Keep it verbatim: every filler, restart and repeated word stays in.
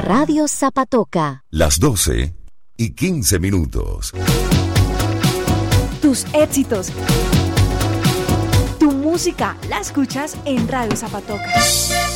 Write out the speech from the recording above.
Radio Zapatoca. Las doce y quince minutos. Tus éxitos. Tu música la escuchas en Radio Zapatoca.